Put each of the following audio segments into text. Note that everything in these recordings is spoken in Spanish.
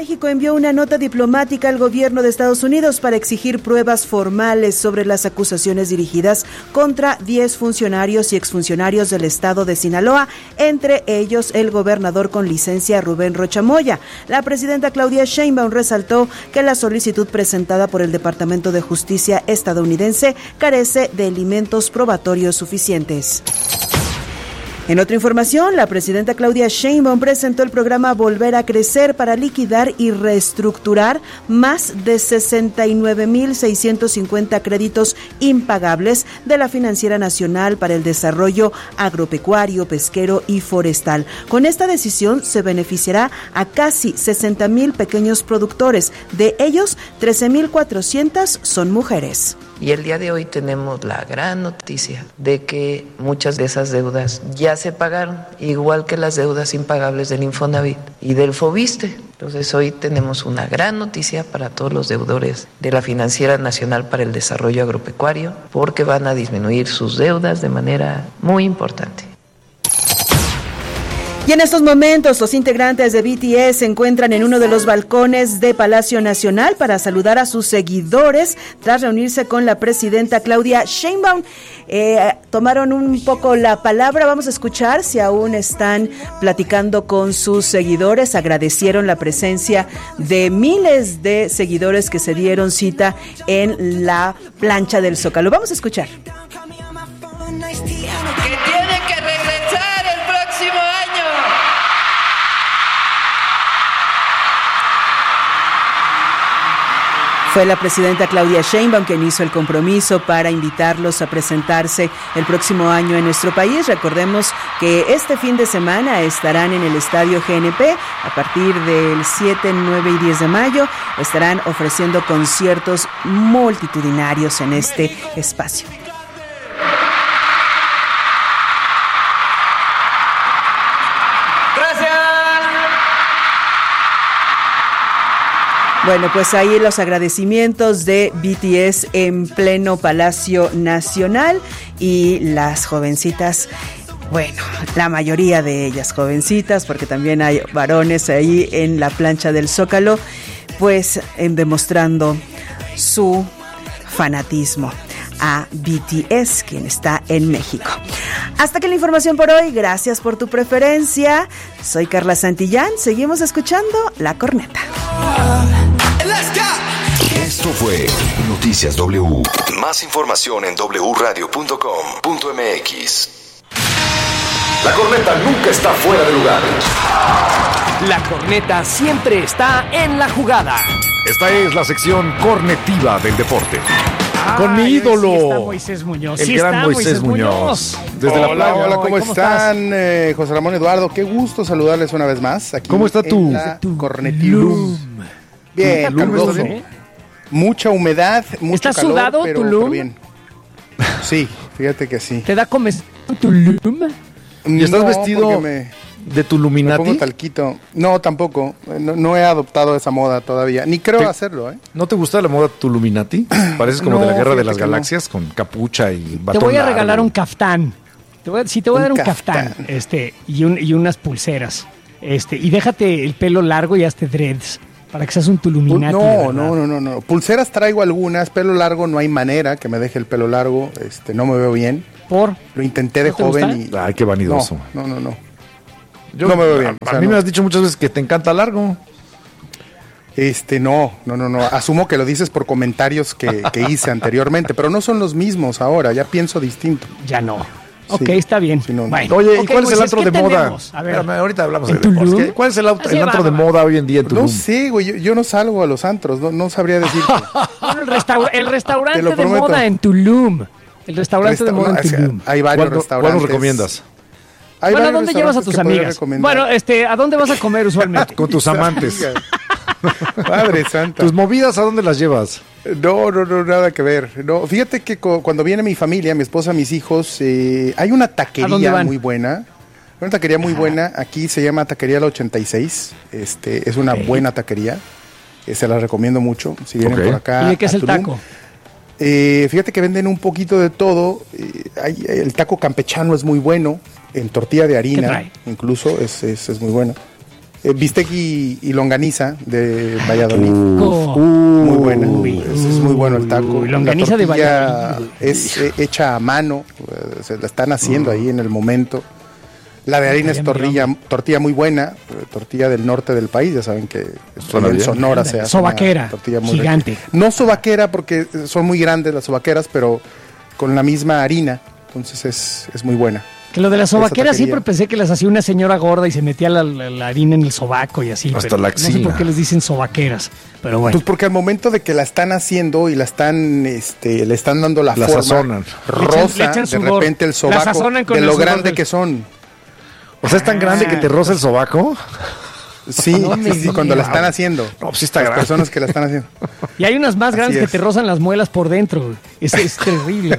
México envió una nota diplomática al gobierno de Estados Unidos para exigir pruebas formales sobre las acusaciones dirigidas contra 10 funcionarios y exfuncionarios del estado de Sinaloa, entre ellos el gobernador con licencia Rubén Rocha Moya. La presidenta Claudia Sheinbaum resaltó que la solicitud presentada por el Departamento de Justicia estadounidense carece de elementos probatorios suficientes. En otra información, la presidenta Claudia Sheinbaum presentó el programa Volver a Crecer para liquidar y reestructurar más de 69,650 créditos impagables de la Financiera Nacional para el Desarrollo Agropecuario, Pesquero y Forestal. Con esta decisión se beneficiará a casi 60,000 pequeños productores. De ellos, 13,400 son mujeres. Y el día de hoy tenemos la gran noticia de que muchas de esas deudas ya se pagaron, igual que las deudas impagables del Infonavit y del Fobiste. Entonces hoy tenemos una gran noticia para todos los deudores de la Financiera Nacional para el Desarrollo Agropecuario, porque van a disminuir sus deudas de manera muy importante. Y en estos momentos, los integrantes de BTS se encuentran en uno de los balcones de Palacio Nacional para saludar a sus seguidores tras reunirse con la presidenta Claudia Sheinbaum. Tomaron un poco la palabra. Vamos a escuchar si aún están platicando con sus seguidores. Agradecieron la presencia de miles de seguidores que se dieron cita en la plancha del Zócalo. Vamos a escuchar. Que tiene que regresar el próximo año. Fue la presidenta Claudia Sheinbaum quien hizo el compromiso para invitarlos a presentarse el próximo año en nuestro país. Recordemos que este fin de semana estarán en el Estadio GNP. A partir del 7, 9 y 10 de mayo estarán ofreciendo conciertos multitudinarios en este espacio. Bueno, pues ahí los agradecimientos de BTS en pleno Palacio Nacional y las jovencitas, bueno, la mayoría de ellas jovencitas, porque también hay varones ahí en la plancha del Zócalo, pues demostrando su fanatismo a BTS, quien está en México. Hasta aquí la información por hoy. Gracias por tu preferencia. Soy Carla Santillán. Seguimos escuchando La Corneta. Esto fue Noticias W. Más información en wradio.com.mx. La corneta nunca está fuera de lugar. La corneta siempre está en la jugada. Esta es la sección cornetiva del deporte. Con mi ídolo, sí está Moisés Muñoz. El gran Moisés Muñoz. Desde hola, ¿cómo están? José Ramón, Eduardo, qué gusto saludarles una vez más. Aquí ¿cómo está tu Cornetilum? Bien, caluroso. Mucha humedad, mucho ¿Estás calor, sudado, pero bien. Sí, fíjate que sí. ¿Te da Tulum? ¿Y estás vestido de Tuluminati? Me pongo talquito. No, tampoco. No he adoptado esa moda todavía. Ni creo hacerlo, ¿eh? ¿No te gusta la moda Tuluminati? Pareces como de la Guerra de las Galaxias, con capucha y batón. Te voy a largo. regalar un caftán. Te voy a dar un caftán, y unas pulseras. Y déjate el pelo largo y hazte dreads. Para que seas un Tuluminati. No. Pulseras traigo algunas, pelo largo no hay manera que me deje el pelo largo, no me veo bien. ¿Por? Lo intenté de joven y... Ay, qué vanidoso. No. Yo no me veo bien. A mí me has dicho muchas veces que te encanta largo. No. Asumo que lo dices por comentarios que hice anteriormente, pero no son los mismos ahora, ya pienso distinto. Ya no. Ok, está bien. Sí, no. Bueno, oye, ¿y cuál es el antro de moda? A ver, ahorita hablamos de Tulum. deportes. ¿Cuál es el antro de moda hoy en día en Tulum? No sé, güey, yo no salgo a los antros, no sabría decirte. El restaurante Te lo de prometo. moda en Tulum. El restaurante de moda en Tulum. Hay varios restaurantes. ¿Cuál nos recomiendas? ¿A dónde llevas a tus amigas? Bueno, ¿a dónde vas a comer usualmente? Con tus amantes. Madre santa. ¿Tus movidas a dónde las llevas? No, nada que ver. No, fíjate que cuando viene mi familia, mi esposa, mis hijos, hay una taquería muy buena. Una taquería muy buena. Aquí se llama Taquería La 86. Es una buena taquería. Se la recomiendo mucho. Si vienen por acá. ¿Y de qué es el taco? Fíjate que venden un poquito de todo. El taco campechano es muy bueno. En tortilla de harina, incluso, es muy bueno. Bistec y longaniza de Valladolid. Muy buena. Es muy bueno el taco. Longaniza de Valladolid. Es hecha a mano, se la están haciendo ahí en el momento. La de harina es tortilla muy buena, tortilla del norte del país, ya saben que en Sonora se hace sobaquera, tortilla muy gigante. Rica. No sobaquera porque son muy grandes las sobaqueras, pero con la misma harina, entonces es muy buena. Que lo de las sobaqueras siempre pensé que las hacía una señora gorda y se metía la harina en el sobaco y así. Hasta la axila. No sé por qué les dicen sobaqueras, pero bueno. Pues porque al momento de que la están haciendo y la están, le están dando la forma sazonan. Rosa, de repente el sobaco, de lo grande que son. O sea, es tan grande que te roza el sobaco. Sí, cuando la están haciendo. No, pues sí está las grande. Personas que la están haciendo. Y hay unas más grandes que te rozan las muelas por dentro. Es terrible.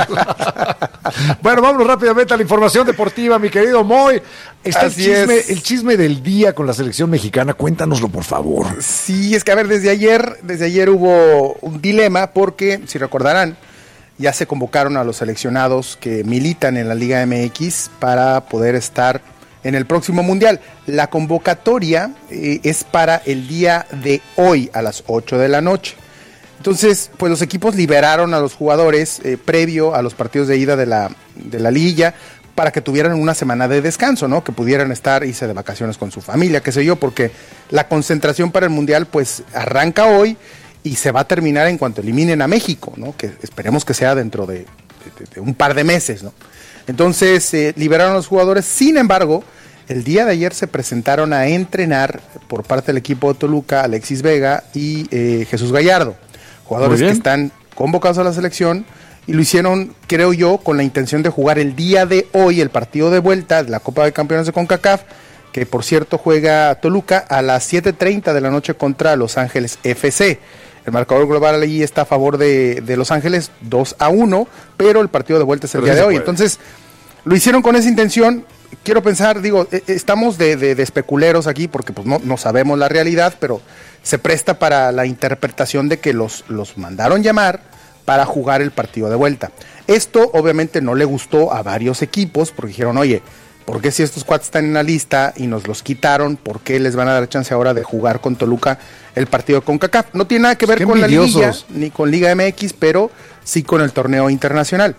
Bueno, vámonos rápidamente a la información deportiva, mi querido Moy. Está el chisme del día con la selección mexicana. Cuéntanoslo, por favor. Sí, es que a ver, desde ayer hubo un dilema porque, si recordarán, ya se convocaron a los seleccionados que militan en la Liga MX para poder estar en el próximo Mundial. La convocatoria es para el día de hoy a las 8 de la noche. Entonces, pues los equipos liberaron a los jugadores previo a los partidos de ida de la liguilla para que tuvieran una semana de descanso, ¿no? Que pudieran irse de vacaciones con su familia, qué sé yo, porque la concentración para el Mundial pues arranca hoy y se va a terminar en cuanto eliminen a México, ¿no? Que esperemos que sea dentro de un par de meses, ¿no? Entonces liberaron a los jugadores. Sin embargo, el día de ayer se presentaron a entrenar por parte del equipo de Toluca Alexis Vega y Jesús Gallardo, jugadores que están convocados a la selección, y lo hicieron, creo yo, con la intención de jugar el día de hoy el partido de vuelta de la Copa de Campeones de CONCACAF, que por cierto juega Toluca a las 7:30 de la noche contra Los Ángeles FC. El marcador global allí está a favor de Los Ángeles 2-1, pero el partido de vuelta es el día de hoy. Entonces, lo hicieron con esa intención. Quiero pensar, estamos de especuleros aquí porque pues no sabemos la realidad, pero se presta para la interpretación de que los mandaron llamar para jugar el partido de vuelta. Esto obviamente no le gustó a varios equipos porque dijeron, oye, ¿por qué si estos cuates están en la lista y nos los quitaron, por qué les van a dar chance ahora de jugar con Toluca el partido con CONCACAF? No tiene nada que ver con la liguilla ni con Liga MX, pero sí con el torneo internacional.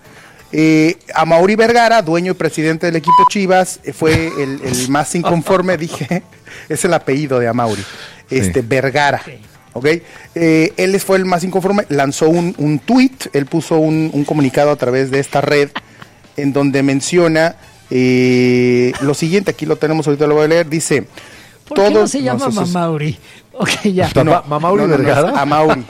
Amaury Vergara, dueño y presidente del equipo Chivas, fue el más inconforme, es el apellido de Amaury, Vergara. Okay. Él fue el más inconforme, lanzó un tuit, él puso un comunicado a través de esta red en donde menciona lo siguiente, aquí lo tenemos, ahorita lo voy a leer, dice... ¿Por qué no se llama Mamauri? Ok, ya. ¿Mamauri Vergara? Es Amaury.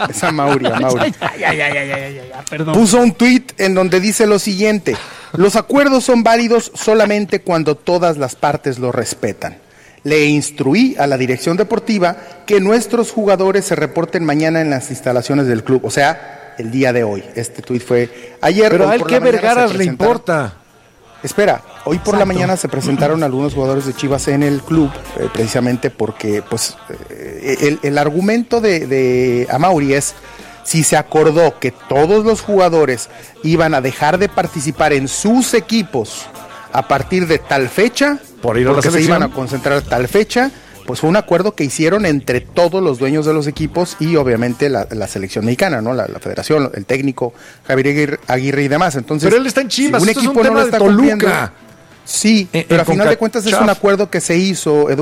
Ya, perdón. Puso un tuit en donde dice lo siguiente: los acuerdos son válidos solamente cuando todas las partes lo respetan. Le instruí a la dirección deportiva que nuestros jugadores se reporten mañana en las instalaciones del club, o sea, el día de hoy. Este tuit fue ayer. Pero a él qué Vergara le importa. Espera, hoy por la mañana se presentaron algunos jugadores de Chivas en el club, precisamente porque pues el argumento de Amaury es, si se acordó que todos los jugadores iban a dejar de participar en sus equipos a partir de tal fecha, porque se iban a concentrar tal fecha, pues fue un acuerdo que hicieron entre todos los dueños de los equipos y obviamente la selección mexicana, ¿no? La federación, el técnico Javier Aguirre y demás. Entonces, pero él está en Chivas, un esto equipo es un tema no lo está de Toluca. Sí, pero a final de cuentas es un acuerdo que se hizo, Eduardo.